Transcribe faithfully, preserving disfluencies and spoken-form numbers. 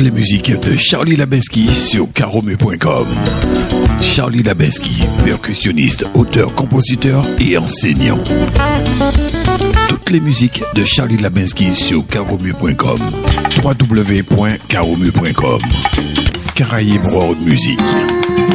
toutes les musiques de Charlie Labeski sur caromu point com. Charlie Labeski, percussionniste, auteur, compositeur et enseignant. Toutes les musiques de Charlie Labeski sur caromu point com. w w w point caromu point com. Caraïbes World Music.